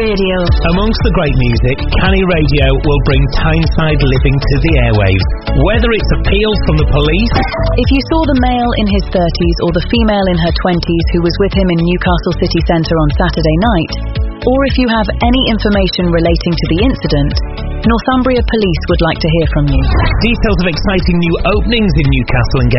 Radio. Amongst the great music, Canny Radio will bring Tyneside living to the airwaves. Whether it's appeals from the police... If you saw the male in his 30s or the female in her 20s who was with him in Newcastle City Centre on Saturday night, or if you have any information relating to the incident, Northumbria Police would like to hear from you. Details of exciting new openings in Newcastle and